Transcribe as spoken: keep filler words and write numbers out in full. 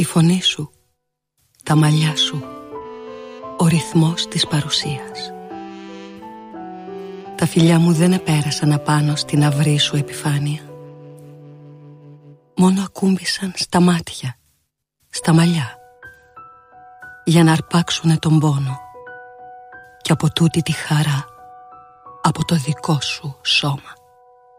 φωνή σου, τα μαλλιά σου, ο ρυθμός της παρουσίας. Τα φιλιά μου δεν επέρασαν απάνω στην αυρή σου επιφάνεια. Μόνο ακούμπησαν στα μάτια, στα μαλλιά, για να αρπάξουνε τον πόνο και από τούτη τη χαρά από το δικό σου σώμα.